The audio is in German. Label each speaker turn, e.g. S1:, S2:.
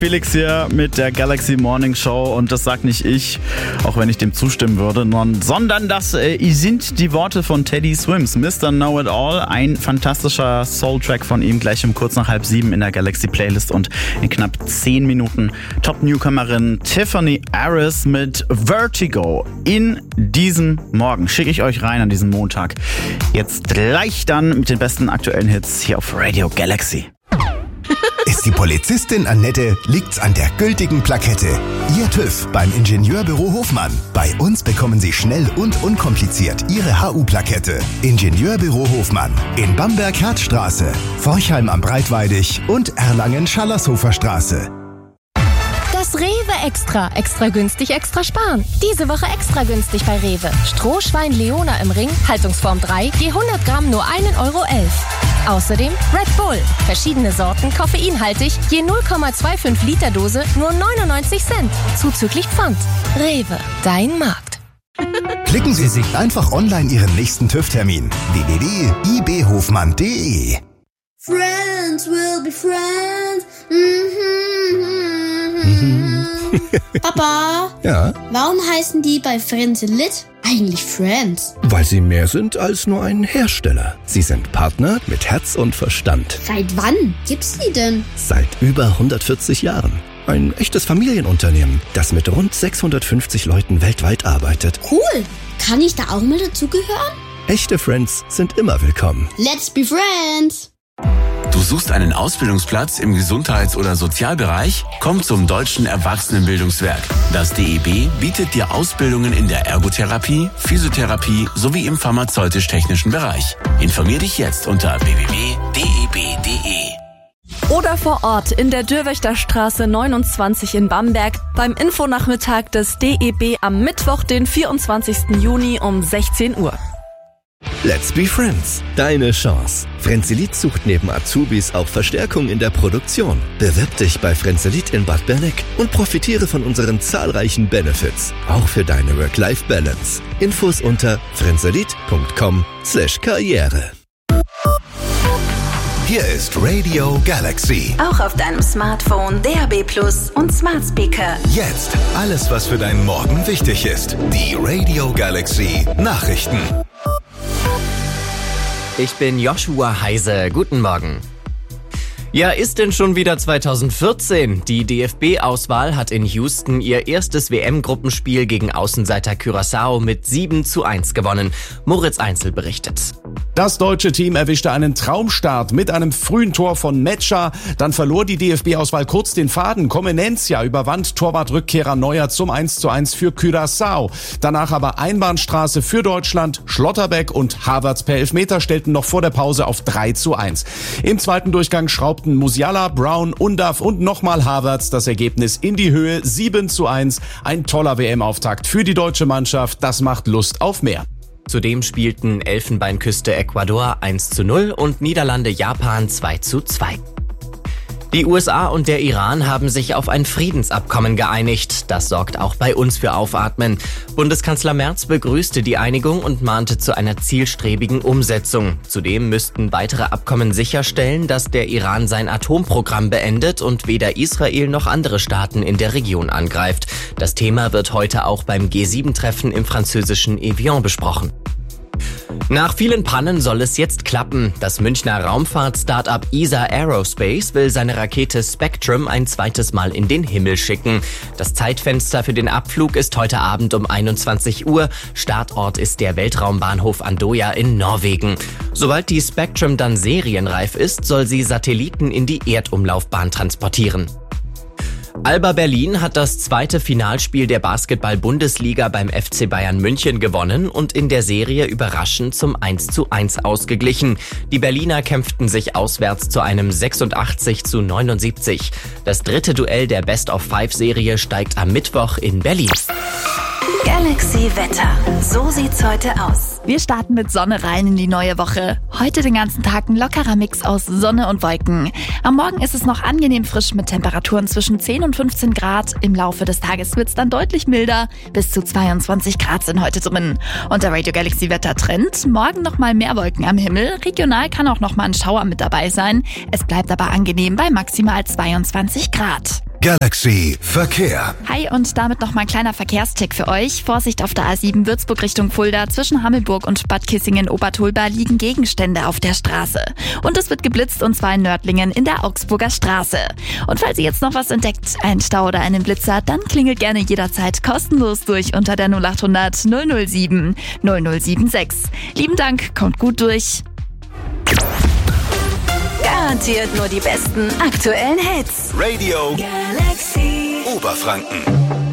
S1: Felix hier mit der Galaxy Morning Show und das sagt nicht ich, auch wenn ich dem zustimmen würde, sondern das sind die Worte von Teddy Swims, Mr. Know-It-All, ein fantastischer Soul-Track von ihm, gleich um kurz nach 6:30 in der Galaxy Playlist und in knapp 10 Minuten Top-Newcomerin Tiffany Harris mit Vertigo. In diesen Morgen schicke ich euch rein an diesen Montag. Jetzt gleich dann mit den besten aktuellen Hits hier auf Radio Galaxy.
S2: Ist die Polizistin Annette, liegt's an der gültigen Plakette. Ihr TÜV beim Ingenieurbüro Hofmann. Bei uns bekommen Sie schnell und unkompliziert Ihre HU-Plakette. Ingenieurbüro Hofmann. In Bamberg-Herzstraße, Forchheim am Breitweidig und Erlangen-Schallershofer Straße.
S3: Das Rewe Extra. Extra günstig, extra sparen. Diese Woche extra günstig bei Rewe. Strohschwein Leona im Ring, Haltungsform 3, je 100 Gramm nur 1,11 Euro. Außerdem Red Bull. Verschiedene Sorten, koffeinhaltig, je 0,25 Liter Dose, nur 99 Cent. Zuzüglich Pfand. Rewe, dein Markt.
S2: Klicken Sie sich einfach online Ihren nächsten TÜV-Termin. www.ibhofmann.de.
S4: Friends will be friends. Papa?
S5: Ja?
S4: Warum heißen die bei Frenzelit eigentlich Friends?
S5: Weil sie mehr sind als nur ein Hersteller. Sie sind Partner mit Herz und Verstand.
S4: Seit wann gibt's die denn?
S5: Seit über 140 Jahren. Ein echtes Familienunternehmen, das mit rund 650 Leuten weltweit arbeitet.
S4: Cool. Kann ich da auch mal dazugehören?
S5: Echte Friends sind immer willkommen.
S4: Let's be friends.
S6: Du suchst einen Ausbildungsplatz im Gesundheits- oder Sozialbereich? Komm zum Deutschen Erwachsenenbildungswerk. Das DEB bietet dir Ausbildungen in der Ergotherapie, Physiotherapie sowie im pharmazeutisch-technischen Bereich. Informier dich jetzt unter www.deb.de.
S7: Oder vor Ort in der Dürrwächterstraße 29 in Bamberg beim Infonachmittag des DEB am Mittwoch, den 24. Juni um 16 Uhr.
S5: Let's be friends. Deine Chance. Frenzelit sucht neben Azubis auch Verstärkung in der Produktion. Bewirb dich bei Frenzelit in Bad Berneck und profitiere von unseren zahlreichen Benefits. Auch für deine Work-Life-Balance. Infos unter frenzelit.com/karriere.
S2: Hier ist Radio Galaxy.
S8: Auch auf deinem Smartphone, DAB+ und Smart Speaker.
S2: Jetzt alles, was für deinen Morgen wichtig ist. Die Radio Galaxy Nachrichten.
S9: Ich bin Joshua Heise. Guten Morgen. Ja, ist denn schon wieder 2014? Die DFB-Auswahl hat in Houston ihr erstes WM-Gruppenspiel gegen Außenseiter Curaçao mit 7:1 gewonnen. Moritz Einzel berichtet.
S10: Das deutsche Team erwischte einen Traumstart mit einem frühen Tor von Metscher. Dann verlor die DFB-Auswahl kurz den Faden. Comenencia überwand Torwartrückkehrer Neuer zum 1:1 für Curaçao. Danach aber Einbahnstraße für Deutschland. Schlotterbeck und Havertz per Elfmeter stellten noch vor der Pause auf 3:1. Im zweiten Durchgang schraubten Musiala, Brown, Undav und nochmal Havertz das Ergebnis in die Höhe. 7:1. Ein toller WM-Auftakt für die deutsche Mannschaft. Das macht Lust auf mehr.
S9: Zudem spielten Elfenbeinküste Ecuador 1:0 und Niederlande Japan 2:2. Die USA und der Iran haben sich auf ein Friedensabkommen geeinigt. Das sorgt auch bei uns für Aufatmen. Bundeskanzler Merz begrüßte die Einigung und mahnte zu einer zielstrebigen Umsetzung. Zudem müssten weitere Abkommen sicherstellen, dass der Iran sein Atomprogramm beendet und weder Israel noch andere Staaten in der Region angreift. Das Thema wird heute auch beim G7-Treffen im französischen Evian besprochen. Nach vielen Pannen soll es jetzt klappen. Das Münchner Raumfahrt-Startup ESA Aerospace will seine Rakete Spectrum ein zweites Mal in den Himmel schicken. Das Zeitfenster für den Abflug ist heute Abend um 21 Uhr. Startort ist der Weltraumbahnhof Andøya in Norwegen. Sobald die Spectrum dann serienreif ist, soll sie Satelliten in die Erdumlaufbahn transportieren. Alba Berlin hat das zweite Finalspiel der Basketball-Bundesliga beim FC Bayern München gewonnen und in der Serie überraschend zum 1:1 ausgeglichen. Die Berliner kämpften sich auswärts zu einem 86:79. Das dritte Duell der Best-of-5-Serie steigt am Mittwoch in Berlin.
S8: Galaxy Wetter. So sieht's heute aus.
S7: Wir starten mit Sonne rein in die neue Woche. Heute den ganzen Tag ein lockerer Mix aus Sonne und Wolken. Am Morgen ist es noch angenehm frisch mit Temperaturen zwischen 10 und 15 Grad. Im Laufe des Tages wird's dann deutlich milder. Bis zu 22 Grad sind heute drin. Und der Radio Galaxy Wettertrend. Morgen nochmal mehr Wolken am Himmel. Regional kann auch nochmal ein Schauer mit dabei sein. Es bleibt aber angenehm bei maximal 22 Grad.
S2: Galaxy Verkehr.
S7: Hi und damit nochmal ein kleiner Verkehrstick für euch. Vorsicht auf der A7 Würzburg Richtung Fulda. Zwischen Hammelburg und Bad Kissingen-Obertolba liegen Gegenstände auf der Straße. Und es wird geblitzt und zwar in Nördlingen in der Augsburger Straße. Und falls ihr jetzt noch was entdeckt, einen Stau oder einen Blitzer, dann klingelt gerne jederzeit kostenlos durch unter der 0800 007 0076. Lieben Dank, kommt gut durch.
S8: Garantiert nur die besten aktuellen Hits.
S2: Radio
S8: Galaxy
S2: Oberfranken.